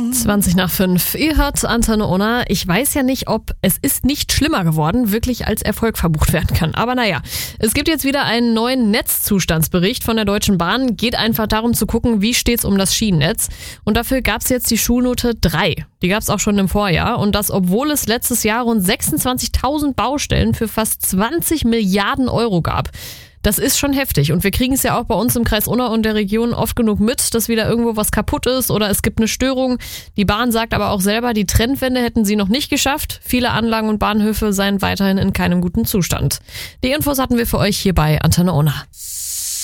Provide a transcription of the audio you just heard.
20:05. Ihr hört Antenne Unna. Ich weiß ja nicht, ob es ist nicht schlimmer geworden, wirklich als Erfolg verbucht werden kann. Aber naja, es gibt jetzt wieder einen neuen Netzzustandsbericht von der Deutschen Bahn. Geht einfach darum zu gucken, wie steht's um das Schienennetz. Und dafür gab's jetzt die Schulnote 3. Die gab's auch schon im Vorjahr. Und das, obwohl es letztes Jahr rund 26.000 Baustellen für fast 20 Milliarden Euro gab. Das ist schon heftig und wir kriegen es ja auch bei uns im Kreis Unna und der Region oft genug mit, dass wieder irgendwo was kaputt ist oder es gibt eine Störung. Die Bahn sagt aber auch selber, die Trennwende hätten sie noch nicht geschafft. Viele Anlagen und Bahnhöfe seien weiterhin in keinem guten Zustand. Die Infos hatten wir für euch hier bei Antenne Unna.